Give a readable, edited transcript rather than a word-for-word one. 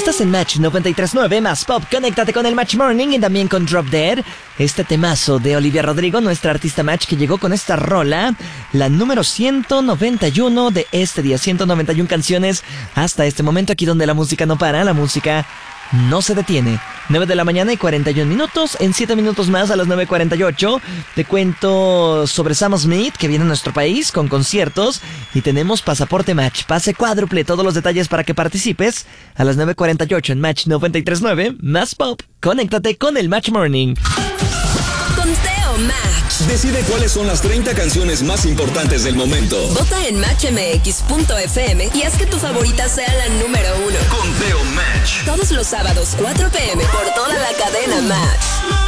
Estás en Match 93.9 más Pop. Conéctate con el Match Morning y también con Drop Dead. Este temazo de Olivia Rodrigo, nuestra artista Match, que llegó con esta rola, la número 191 de este día. 191 canciones hasta este momento, aquí donde la música no para, la música no se detiene. 9 de la mañana y 41 minutos. En 7 minutos más, a las 9:48, te cuento sobre Sam Smith, que viene a nuestro país con conciertos. Y tenemos pasaporte Match, pase cuádruple, todos los detalles para que participes. A las 9:48 en Match 93.9, más Pop. Conéctate con el Match Morning. Conteo Match. Decide cuáles son las 30 canciones más importantes del momento. Vota en matchmx.fm y haz que tu favorita sea la número 1. Conteo Match. Todos los sábados, 4 p.m. por toda la cadena Match.